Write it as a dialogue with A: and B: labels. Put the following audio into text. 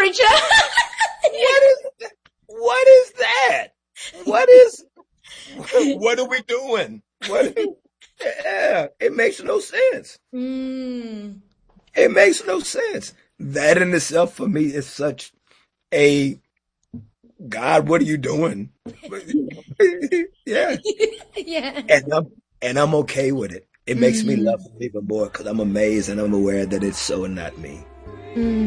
A: preacher.
B: What is that? What is that? What is, what are we doing? Yeah, it makes no sense.
A: Mm.
B: It makes no sense. That in itself for me is such a God, what are you doing? Yeah.
A: Yeah.
B: And I'm okay with it. It makes me love
A: Mm.
B: him even more because I'm amazed and I'm aware that it's so not me.
A: Mm.